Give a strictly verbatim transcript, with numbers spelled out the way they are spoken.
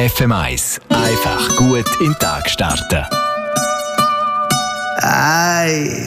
F M eins. Einfach gut in den Tag starten. Ei.